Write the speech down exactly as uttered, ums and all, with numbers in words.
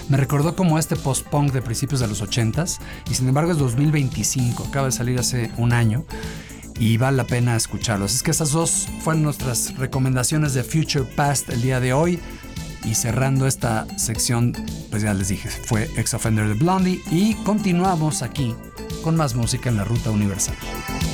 Me recordó como este post-punk de principios de los ochentas, y sin embargo es dos mil veinticinco, acaba de salir hace un año y vale la pena escucharlos. Es que estas dos fueron nuestras recomendaciones de Future Past el día de hoy. Y cerrando esta sección, pues ya les dije, fue Ex Offender de Blondie, y continuamos aquí con más música en la Ruta Universal.